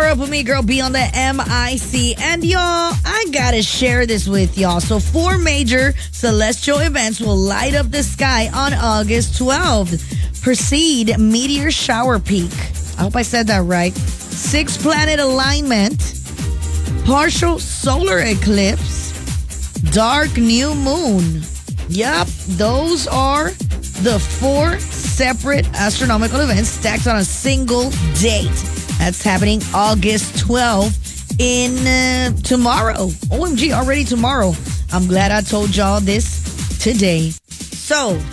up with me, girl B on the MIC. And y'all, I gotta share this with y'all. So 4 major celestial events will light up the sky on August 12th. Perseid meteor shower peak. I hope I said that right. 6 planet alignment. Partial solar eclipse. Dark new moon. Yup, those are the 4 separate astronomical events stacked on a single date. That's happening August 12th in tomorrow. OMG, already tomorrow. I'm glad I told y'all this today. So,